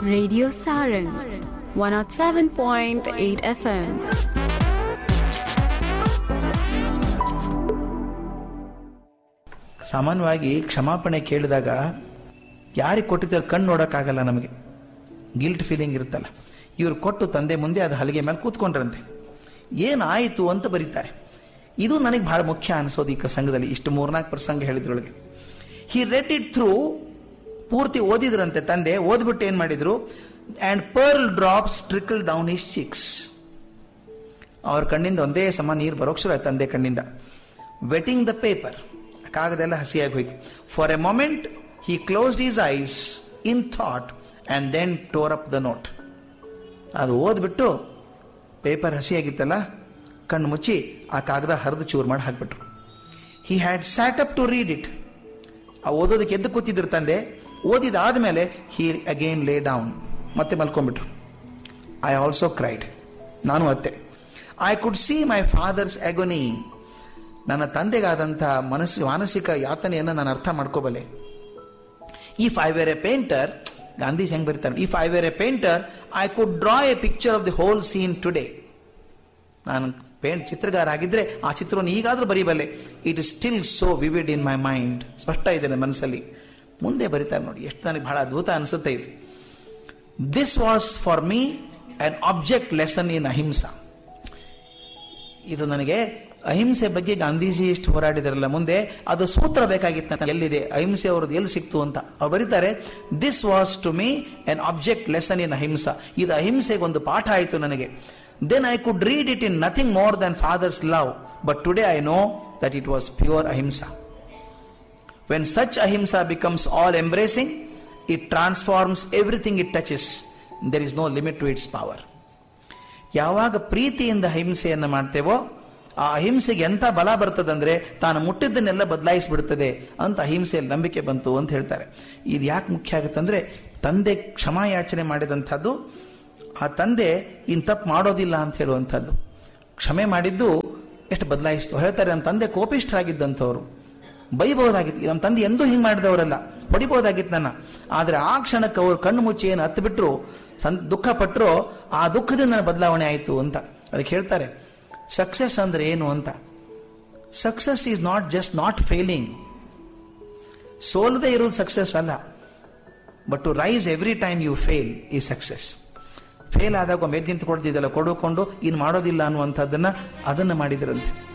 Radio Sarang 107.8 FM. ಸಾಮಾನ್ಯವಾಗಿ ಕ್ಷಮಾಪಣೆ ಕೇಳಿದಾಗ ಯಾರಿಗೆ ಕೊಟ್ಟಿದ್ದಾರೆ ಕಣ್ಣು ನೋಡೋಕ್ಕಾಗಲ್ಲ, ನಮಗೆ ಗಿಲ್ಟ್ ಫೀಲಿಂಗ್ ಇರುತ್ತಲ್ಲ. ಇವ್ರು ಕೊಟ್ಟು ತಂದೆ ಮುಂದೆ ಅದು ಹಲಿಗೆ ಮೇಲೆ ಕೂತ್ಕೊಂಡ್ರಂತೆ. ಏನಾಯಿತು ಅಂತ ಬರೀತಾರೆ. ಇದು ನನಗೆ ಬಹಳ ಮುಖ್ಯ ಅನಿಸೋದು ಈ ಸಂಘದಲ್ಲಿ. ಇಷ್ಟು 3-4 ಪ್ರಸಂಗ ಹೇಳಿದ್ರೊಳಗೆ ಹಿ ರೆಡ್ ಇಟ್ ಥ್ರೂ, ಪೂರ್ತಿ ಓದಿದ್ರಂತೆ ತಂದೆ. ಓದ್ಬಿಟ್ಟು ಏನ್ ಮಾಡಿದ್ರು, and pearl drops trickle down his chicks. ಅವ್ರ ಕಣ್ಣಿಂದ ಒಂದೇ ಸಮ ನೀರು ಬರೋಕ್ ಶುರು ಆಯ್ತು ತಂದೆ ಕಣ್ಣಿಂದ. ವೆಟಿಂಗ್ ದ ಪೇಪರ್, ಕಾಗದೆಲ್ಲ ಹಸಿಯಾಗಿ ಹೋಯ್ತು. For A moment he closed his ice in thought and then tour up the note. ಅದು ಓದ್ಬಿಟ್ಟು ಪೇಪರ್ ಹಸಿಯಾಗಿತ್ತಲ್ಲ, ಕಣ್ಣು ಮುಚ್ಚಿ ಆ ಕಾಗದ ಹರಿದು ಚೂರು ಮಾಡಿ ಹಾಕ್ಬಿಟ್ರು. He had sat up to read it. ಆ ಓದೋದಕ್ಕೆ ಎದ್ದು ಕೂತಿದ್ರು ತಂದೆ. ಓದಿದಾದ್ಮೇಲೆ ಹಿ ಅಗೇನ್ ಲೇ ಡೌನ್, ಮತ್ತೆ ಮಲ್ಕೊಂಡ್ಬಿಟ್ರು. ಐ ಆಲ್ಸೋ ಕ್ರೈಡ್, ನಾನು ಅತ್ತೆ. I could see my father's ಅಗೋನಿ. ನನ್ನ ತಂದೆಗಾದಂತಹ ಮಾನಸಿಕ ಯಾತನೆಯನ್ನು ನಾನು ಅರ್ಥ ಮಾಡ್ಕೋಬಲ್ಲೆ. If I wear A painter, Gandhiji ಹೆಂಗ್ ಬರೀತಾರೆ, if I wear A painter I could draw A picture of the whole scene today. ನಾನು ಚಿತ್ರಗಾರ ಆಗಿದ್ರೆ ಆ ಚಿತ್ರವನ್ನು ಈಗಾದ್ರೂ ಬರೀಬಲ್ಲೆ. It is still so vivid in my mind. ಸ್ಪಷ್ಟ ಇದೆ ನನ್ನ ಮನಸ್ಸಲ್ಲಿ. ಮುಂದೆ ಬರೀತಾರೆ ನೋಡಿ, ಎಷ್ಟು ನನಗೆ ಬಹಳ ಅದ್ಭುತ ಅನಿಸುತ್ತೆ ಇದು. This was for me an object lesson ಇನ್ ಅಹಿಂಸಾ. ಇದು ನನಗೆ ಅಹಿಂಸೆ ಬಗ್ಗೆ ಗಾಂಧೀಜಿ ಎಷ್ಟು ಹೋರಾಡಿದಾರಲ್ಲ, ಮುಂದೆ ಅದು ಸೂತ್ರ ಬೇಕಾಗಿತ್ತು. ಎಲ್ಲಿದೆ ಅಹಿಂಸೆ, ಅವ್ರದ್ದು ಎಲ್ಲಿ ಸಿಕ್ತು ಅಂತ ಅವ್ರು ಬರೀತಾರೆ. This was to me an object lesson ಇನ್ ಅಹಿಂಸಾ. ಇದು ಅಹಿಂಸೆಗೆ ಒಂದು ಪಾಠ ಆಯಿತು ನನಗೆ. Then I could read it in nothing more than father's love, but today I know that it was pure ahimsa. When such ahimsa becomes all embracing, it transforms everything it touches. There is no limit to its power. ಯಾವಾಗ ಪ್ರೀತಿಯಿಂದ ಅಹಿಂಸೆಯನ್ನು ಮಾಡ್ತೇವೋ ಆ ಅಹಿಂಸೆಗೆ ಎಂಥ ಬಲ ಬರ್ತದಂದ್ರೆ ತಾನು ಮುಟ್ಟಿದ್ದನ್ನೆಲ್ಲ ಬದಲಾಯಿಸಿಬಿಡುತ್ತದೆ ಅಂತ ಅಹಿಂಸೆಯಲ್ಲಿ ನಂಬಿಕೆ ಬಂತು ಅಂತ ಹೇಳ್ತಾರೆ. ಇದು ಯಾಕೆ ಮುಖ್ಯ ಆಗುತ್ತಂದ್ರೆ, ತಂದೆ ಕ್ಷಮಾಯಾಚನೆ ಮಾಡಿದಂಥದ್ದು, ಆ ತಂದೆ ಇನ್ ತಪ್ಪು ಮಾಡೋದಿಲ್ಲ ಅಂತ ಹೇಳುವಂಥದ್ದು, ಕ್ಷಮೆ ಮಾಡಿದ್ದು ಎಷ್ಟು ಬದಲಾಯಿಸ್ತು. ಹೇಳ್ತಾರೆ, ನಮ್ಮ ತಂದೆ ಕೋಪಿಷ್ಠರಾಗಿದ್ದಂಥವ್ರು, ಬೈಬಹುದಾಗಿತ್ತು. ನಮ್ಮ ತಂದೆ ಎಂದೂ ಹಿಂಗೆ ಮಾಡಿದವರಲ್ಲ, ಹೊಡಿಬಹುದಾಗಿತ್ತು ನನ್ನ. ಆದರೆ ಆ ಕ್ಷಣಕ್ಕೆ ಅವರು ಕಣ್ಣು ಮುಚ್ಚಿ ಏನು ಹತ್ತು ಬಿಟ್ಟರು, ದುಃಖ ಪಟ್ಟರು, ಆ ದುಃಖದಿಂದ ನನ್ನ ಬದಲಾವಣೆ ಆಯಿತು ಅಂತ. ಅದಕ್ಕೆ ಹೇಳ್ತಾರೆ, ಸಕ್ಸಸ್ ಅಂದ್ರೆ ಏನು ಅಂತ. Success is not just not failing. ಸೋಲದೆ ಇರೋದು ಸಕ್ಸಸ್ ಅಲ್ಲ, but to rice every time you fail ಈ ಸಕ್ಸಸ್. ಫೇಲ್ ಆದಾಗ ಒಮ್ಮೆ ನಿಂತು ಕೊಡ್ತಿದ್ದಲ್ಲ, ಕೊಡುಕೊಂಡು ಇನ್ನು ಮಾಡೋದಿಲ್ಲ ಅನ್ನುವಂಥದ್ದನ್ನ ಅದನ್ನು ಮಾಡಿದ್ರಂತೆ.